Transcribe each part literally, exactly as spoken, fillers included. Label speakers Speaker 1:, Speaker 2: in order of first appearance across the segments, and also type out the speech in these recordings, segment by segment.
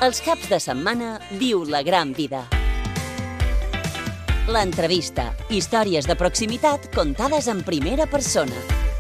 Speaker 1: Els caps de setmana viu la gran vida. L'entrevista. Històries de proximitat contades en primera persona.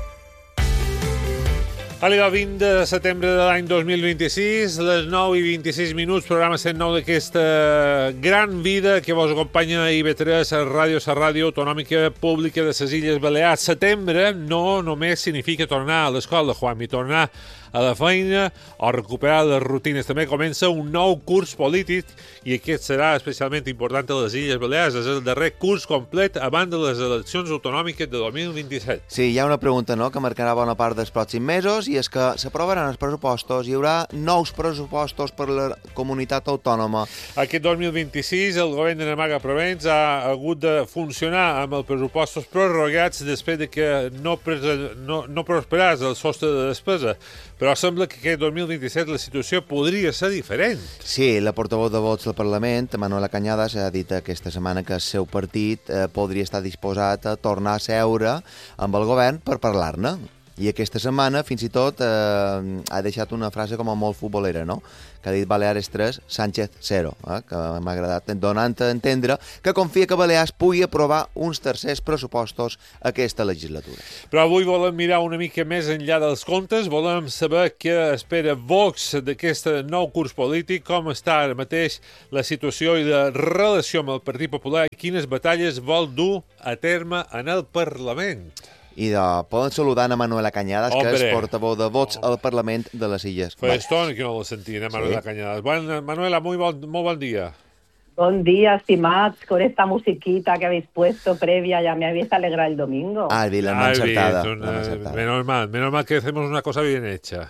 Speaker 2: Àliga, vint de setembre de l'any dos mil vint-i-sis, les nou i vint-i-sis minuts, programa cent nou d'aquesta gran vida que vos acompanya a I V tres, a Ràdio, a Ràdio Autonòmica Pública de les Illes Balears. Setembre no només significa tornar a l'escola, Juanmi, tornar a la feina o recuperar les rutines. També comença un nou curs polític i aquest serà especialment important a les Illes Balears. És el darrer curs complet abans de les eleccions autonòmiques de dos mil vint-i-set.
Speaker 3: Sí, hi ha una pregunta, no?, que marcarà bona part dels pròxims mesos, i és que s'aprovaran els pressupostos, hi haurà nous pressupostos per la comunitat autònoma.
Speaker 2: Aquest dos mil vint-i-sis el govern de Namaga Provence ha hagut de funcionar amb els pressupostos prorrogats després de que no, no, no prosperàs el sostre de despesa. Però sembla que aquest dos mil vint-i-set la situació podria ser diferent.
Speaker 3: Sí, la portaveu de Vots del Parlament, Manuela Cañadas, ha dit aquesta setmana que el seu partit eh, podria estar disposat a tornar a seure amb el govern per parlar-ne. I aquesta setmana, fins i tot, eh, ha deixat una frase com a molt futbolera, no?, que ha dit Baleares tres, Sánchez zero, eh? que m'ha agradat, donant a entendre que confia que Balears pugui aprovar uns tercers pressupostos aquesta legislatura.
Speaker 2: Però avui volem mirar una mica més enllà dels comptes, volem saber què espera Vox d'aquest nou curs polític, com està ara mateix la situació i la relació amb el Partit Popular i quines batalles vol dur a terme en el Parlament.
Speaker 3: I de, poden saludar a Manuela Cañadas,
Speaker 2: Hombre.
Speaker 3: que és portaveu de Vots al Parlament de les Illes.
Speaker 2: Fa estona que no la sentia, Manuela sí. Cañadas. Bueno, Manuela, muy bon, molt bon dia.
Speaker 4: Buen día, estimados, con esta musiquita que habéis puesto previa, ya me habéis alegrado el domingo.
Speaker 3: Ah, bien, la encertada.
Speaker 2: Menos mal, menos mal que hacemos una cosa bien hecha.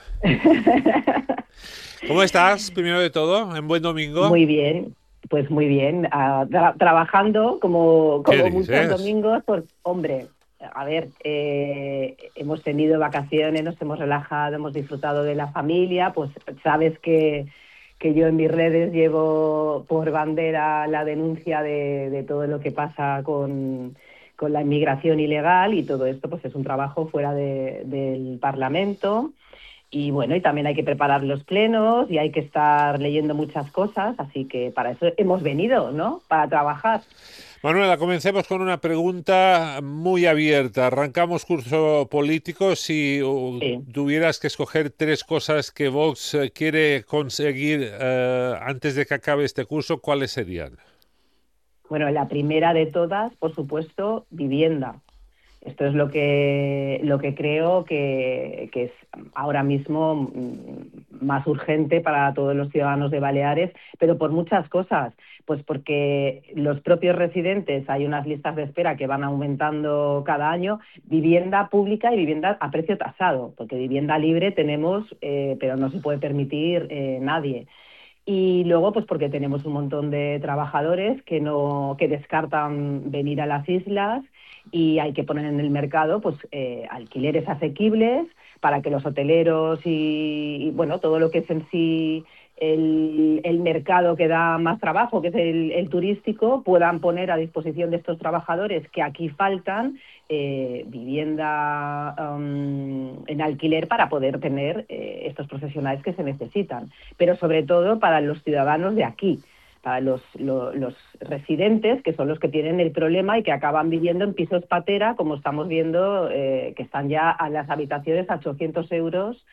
Speaker 2: ¿Cómo estás, primero de todo, en buen domingo?
Speaker 4: Muy bien, pues muy bien. Uh, tra trabajando como, como muchos domingos, pues, hombre... A ver, eh, hemos tenido vacaciones, nos hemos relajado, hemos disfrutado de la familia, pues sabes que, que yo en mis redes llevo por bandera la denuncia de, de todo lo que pasa con, con la inmigración ilegal, y todo esto pues es un trabajo fuera de, del Parlamento. Y bueno, y también hay que preparar los plenos y hay que estar leyendo muchas cosas, así que para eso hemos venido, ¿no?, para trabajar.
Speaker 2: Manuela, comencemos con una pregunta muy abierta. Arrancamos curso político. Si sí. tuvieras que escoger tres cosas que Vox quiere conseguir eh, antes de que acabe este curso, ¿cuáles serían?
Speaker 4: Bueno, la primera de todas, por supuesto, vivienda. Esto es lo que, lo que creo que, que es ahora mismo más urgente para todos los ciudadanos de Baleares, pero por muchas cosas. Pues porque los propios residentes, hay unas listas de espera que van aumentando cada año, vivienda pública y vivienda a precio tasado, porque vivienda libre tenemos, eh, pero no se puede permitir eh, nadie. Y luego, pues porque tenemos un montón de trabajadores que no que descartan venir a las islas, y hay que poner en el mercado pues eh, alquileres asequibles para que los hoteleros y, y bueno, todo lo que es en sí el, el mercado que da más trabajo, que es el, el turístico, puedan poner a disposición de estos trabajadores que aquí faltan eh, vivienda um, en alquiler para poder tener eh, estos profesionales que se necesitan, pero sobre todo para los ciudadanos de aquí, para los, los, los residentes, que son los que tienen el problema y que acaban viviendo en pisos patera, como estamos viendo, eh, que están ya a las habitaciones a ochocientos euros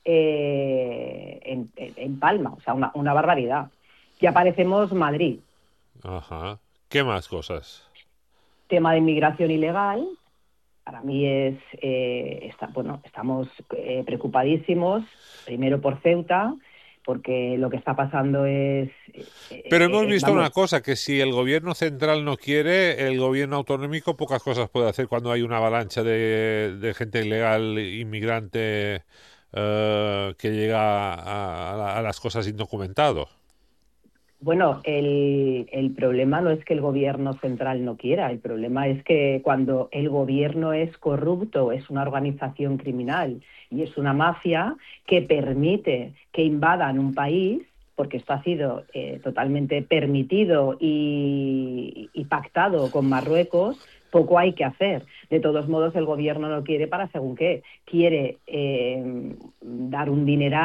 Speaker 4: eh, en, en Palma, o sea, una, una barbaridad. Ya parecemos Madrid.
Speaker 2: Ajá. ¿Qué más cosas?
Speaker 4: Tema de inmigración ilegal. Para mí es, eh, está, bueno, estamos eh, preocupadísimos, primero por Ceuta, porque lo que está pasando es... Eh,
Speaker 2: Pero hemos visto
Speaker 4: vamos,
Speaker 2: una cosa, que si el gobierno central no quiere, el gobierno autonómico pocas cosas puede hacer cuando hay una avalancha de, de gente ilegal, inmigrante, uh, que llega a, a, a las cosas indocumentados.
Speaker 4: Bueno, el, el problema no es que el gobierno central no quiera, el problema es que cuando el gobierno es corrupto, es una organización criminal y es una mafia que permite que invadan un país, porque esto ha sido eh, totalmente permitido y, y pactado con Marruecos, poco hay que hacer. De todos modos, el gobierno no quiere para según qué. Quiere eh, dar un dineral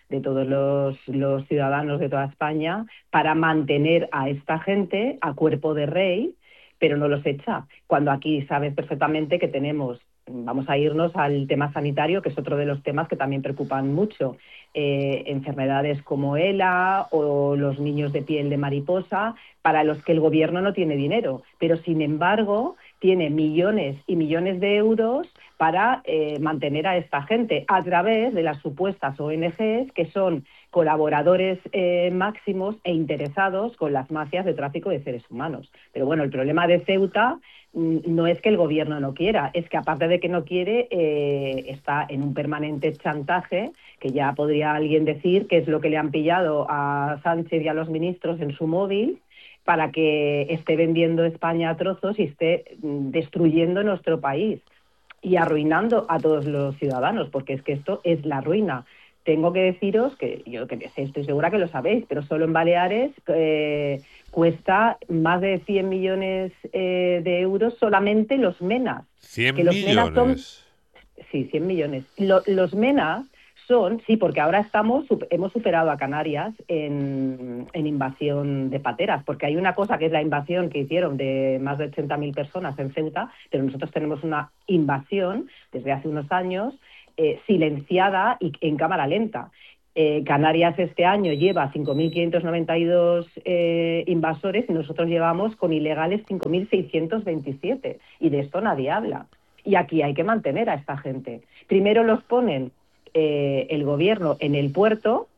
Speaker 4: de todos los, los ciudadanos de toda España para mantener a esta gente a cuerpo de rey, pero no los echa. Cuando aquí sabes perfectamente que tenemos, vamos a irnos al tema sanitario, que es otro de los temas que también preocupan mucho, eh, enfermedades como ELA o los niños de piel de mariposa, para los que el gobierno no tiene dinero, pero sin embargo tiene millones y millones de euros para eh, mantener a esta gente a través de las supuestas O N Ges que son colaboradores eh, máximos e interesados con las mafias de tráfico de seres humanos. Pero bueno, el problema de Ceuta mm, no es que el gobierno no quiera, es que aparte de que no quiere, eh, está en un permanente chantaje, que ya podría alguien decir que es lo que le han pillado a Sánchez y a los ministros en su móvil, para que esté vendiendo España a trozos y esté mm, destruyendo nuestro país y arruinando a todos los ciudadanos, porque es que esto es la ruina. Tengo que deciros que yo que sé, estoy segura que lo sabéis, pero solo en Baleares eh, cuesta más de cien millones eh, de euros solamente los MENAs.
Speaker 2: ¿cien
Speaker 4: que los
Speaker 2: millones?
Speaker 4: MENAs son, sí, cien millones. Lo, los MENAs son, sí, porque ahora estamos hemos superado a Canarias en, en invasión de pateras, porque hay una cosa que es la invasión que hicieron de más de ochenta mil personas en Ceuta, pero nosotros tenemos una invasión desde hace unos años eh, silenciada y en cámara lenta. Eh, Canarias este año lleva cinco mil quinientos noventa y dos eh, invasores y nosotros llevamos con ilegales cinco mil seiscientos veintisiete, y de esto nadie habla. Y aquí hay que mantener a esta gente. Primero los ponen Eh, el gobierno en el puerto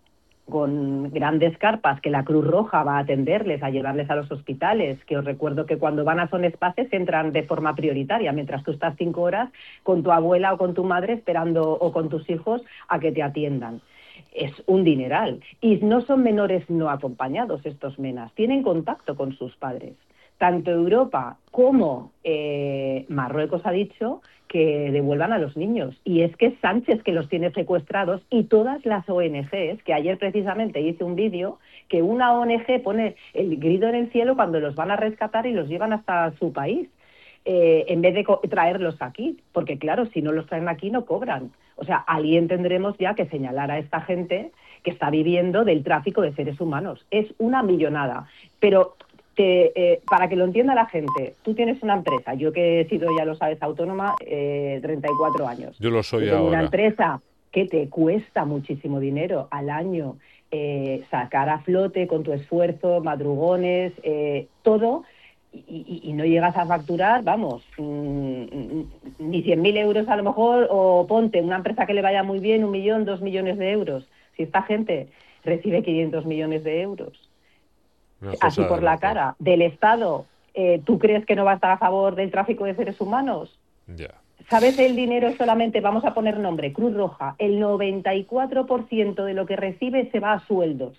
Speaker 4: con grandes carpas que la Cruz Roja va a atenderles, a llevarles a los hospitales, que os recuerdo que cuando van a Son Espaces entran de forma prioritaria, mientras tú estás cinco horas con tu abuela o con tu madre esperando, o con tus hijos, a que te atiendan. Es un dineral. Y no son menores no acompañados estos MENAs, tienen contacto con sus padres. Tanto Europa como eh, Marruecos ha dicho que devuelvan a los niños. Y es que es Sánchez que los tiene secuestrados, y todas las O N Ges, que ayer precisamente hice un vídeo, que una O N Ge pone el grito en el cielo cuando los van a rescatar y los llevan hasta su país, eh, en vez de traerlos aquí. Porque claro, si no los traen aquí no cobran. O sea, alguien tendremos ya que señalar a esta gente que está viviendo del tráfico de seres humanos. Es una millonada. Pero que eh, para que lo entienda la gente, tú tienes una empresa, yo que he sido, ya lo sabes, autónoma, eh, treinta y cuatro años.
Speaker 2: Yo lo soy
Speaker 4: yo tengo
Speaker 2: ahora.
Speaker 4: Una empresa que te cuesta muchísimo dinero al año eh, sacar a flote con tu esfuerzo, madrugones, eh, todo, y, y, y no llegas a facturar, vamos, mmm, ni cien mil euros a lo mejor, o ponte una empresa que le vaya muy bien, un millón, dos millones de euros. Si esta gente recibe quinientos millones de euros, así por la cara, del Estado, eh, ¿tú crees que no va a estar a favor del tráfico de seres humanos?
Speaker 2: Ya.
Speaker 4: ¿Sabes el dinero solamente? Vamos a poner nombre, Cruz Roja. El noventa y cuatro por ciento de lo que recibe se va a sueldos.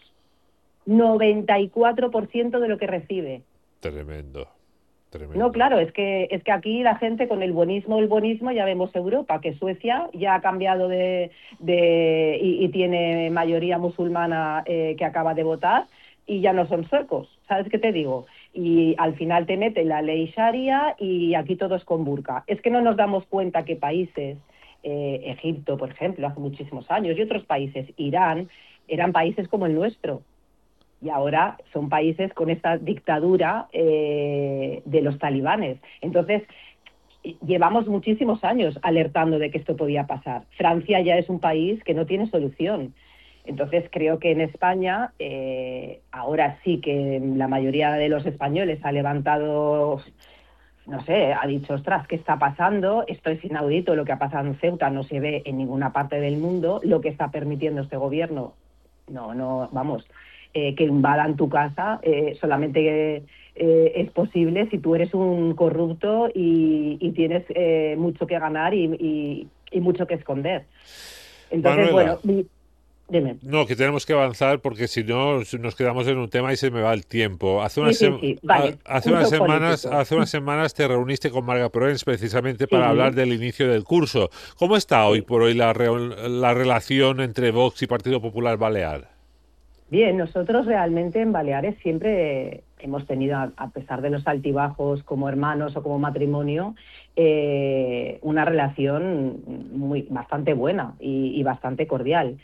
Speaker 4: noventa y cuatro por ciento de lo que recibe.
Speaker 2: Tremendo. Tremendo.
Speaker 4: No, claro, es que es que aquí la gente con el buenismo, el buenismo, ya vemos Europa, que Suecia ya ha cambiado de... de y, y tiene mayoría musulmana eh, que acaba de votar, y ya no son suecos, ¿sabes qué te digo? Y al final te mete la ley Sharia y aquí todo es con burka. Es que no nos damos cuenta que países, eh, Egipto, por ejemplo, hace muchísimos años, y otros países, Irán, eran países como el nuestro. Y ahora son países con esta dictadura eh, de los talibanes. Entonces, llevamos muchísimos años alertando de que esto podía pasar. Francia ya es un país que no tiene solución. Entonces creo que en España eh, ahora sí que la mayoría de los españoles ha levantado, no sé, ha dicho, ostras, ¿qué está pasando? Esto es inaudito, lo que ha pasado en Ceuta no se ve en ninguna parte del mundo, lo que está permitiendo este gobierno, no, no, vamos, eh, que invadan tu casa, eh, solamente eh, es posible si tú eres un corrupto y, y tienes eh, mucho que ganar y, y, y mucho que esconder. Entonces,
Speaker 2: Manuela.
Speaker 4: bueno... Dime.
Speaker 2: No, que tenemos que avanzar porque si no nos quedamos en un tema y se me va el tiempo. Hace unas,
Speaker 4: sí, sí, sí. Vale.
Speaker 2: hace unas semanas, hace unas semanas te reuniste con Marga Proens precisamente para sí. hablar del inicio del curso. ¿Cómo está hoy por hoy la, re la relación entre Vox y Partido Popular Balear?
Speaker 4: Bien, nosotros realmente en Baleares siempre hemos tenido, a pesar de los altibajos como hermanos o como matrimonio, eh, una relación muy bastante buena y, y bastante cordial.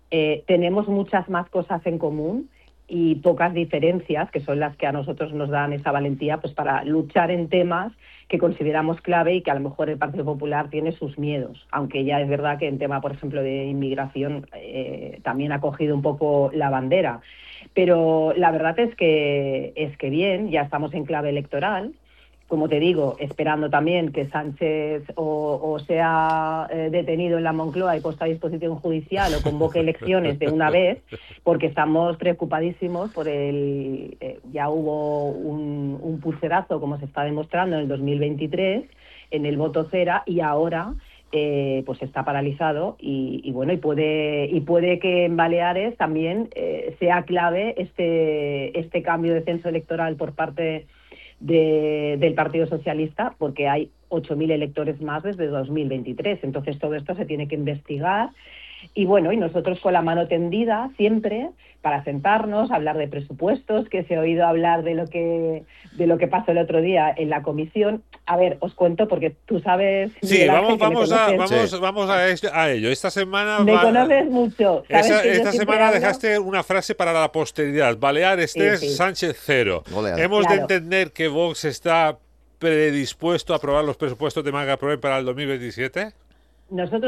Speaker 4: eh, tenemos muchas más cosas en común y pocas diferencias, que son las que a nosotros nos dan esa valentía pues para luchar en temas que consideramos clave y que a lo mejor el Partido Popular tiene sus miedos, aunque ya es verdad que en tema, por ejemplo, de inmigración eh, también ha cogido un poco la bandera. Pero la verdad es que, es que bien, ya estamos en clave electoral. Como te digo, esperando también que Sánchez o, o sea eh, detenido en la Moncloa y puesto a disposición judicial o convoque elecciones de una vez, porque estamos preocupadísimos por el... Eh, ya hubo un, un pulserazo, como se está demostrando, en el dos mil veintitrés, en el voto cera, y ahora eh, pues está paralizado y, y bueno, y puede, y puede que en Baleares también eh, sea clave este, este cambio de censo electoral por parte De, del Partido Socialista, porque hay ocho mil electores más desde dos mil veintitrés. Entonces todo esto se tiene que investigar y bueno, y nosotros con la mano tendida siempre para sentarnos, hablar de presupuestos, que se ha oído hablar de lo que de lo que pasó el otro día en la comisión. A ver, os cuento porque tú sabes...
Speaker 2: Sí,
Speaker 4: Miguel
Speaker 2: vamos,
Speaker 4: Ángel, que
Speaker 2: vamos, a, vamos,
Speaker 3: Sí.
Speaker 2: vamos a, esto- a ello. Esta semana...
Speaker 4: me
Speaker 2: va-
Speaker 4: conoces mucho. ¿Sabes
Speaker 2: Esa-
Speaker 4: que yo
Speaker 2: esta
Speaker 4: siempre
Speaker 2: semana
Speaker 4: hablo?
Speaker 2: dejaste una frase para la posteridad. Baleares
Speaker 4: Sí,
Speaker 2: tres,
Speaker 4: sí.
Speaker 2: Sánchez cero.
Speaker 3: Goleada.
Speaker 2: Hemos de
Speaker 4: Claro.
Speaker 2: entender que Vox está predispuesto a aprobar los presupuestos de Maga Proven para el dos mil veintisiete.
Speaker 4: Nosotros